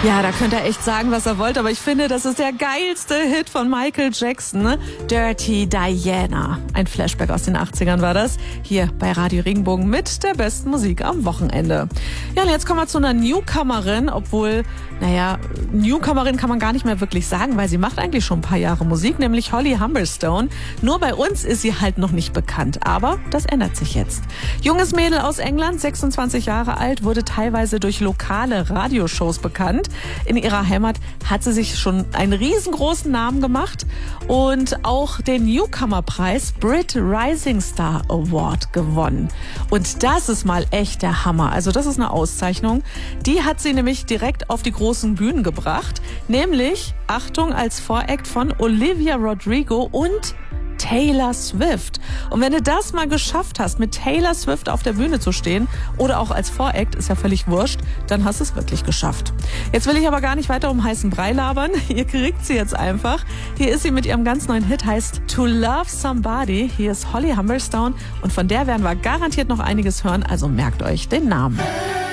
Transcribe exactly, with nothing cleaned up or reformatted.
Ja, da könnt ihr echt sagen, was ihr wollt, aber ich finde, das ist der geilste Hit von Michael Jackson, ne? Dirty Diana. Ein Flashback aus den achtzigern war das. Hier bei Radio Regenbogen mit der besten Musik am Wochenende. Ja, und jetzt kommen wir zu einer Newcomerin, obwohl, naja, Newcomerin kann man gar nicht mehr wirklich sagen, weil sie macht eigentlich schon ein paar Jahre Musik, nämlich Holly Humberstone. Nur bei uns ist sie halt noch nicht bekannt, aber das ändert sich jetzt. Junges Mädel aus England, sechsundzwanzig Jahre alt, wurde teilweise durch lokale Radioshows bekannt. In ihrer Heimat hat sie sich schon einen riesengroßen Namen gemacht und auch den Newcomer-Preis Brit Rising Star Award gewonnen. Und das ist mal echt der Hammer. Also das ist eine Auszeichnung. Die hat sie nämlich direkt auf die großen Bühnen gebracht. Nämlich, Achtung, als Voract von Olivia Rodrigo und Taylor Swift. Und wenn du das mal geschafft hast, mit Taylor Swift auf der Bühne zu stehen oder auch als Voract, ist ja völlig wurscht, dann hast du es wirklich geschafft. Jetzt will ich aber gar nicht weiter um heißen Brei labern. Ihr kriegt sie jetzt einfach. Hier ist sie mit ihrem ganz neuen Hit, heißt To Love Somebody. Hier ist Holly Humberstone und von der werden wir garantiert noch einiges hören, also merkt euch den Namen.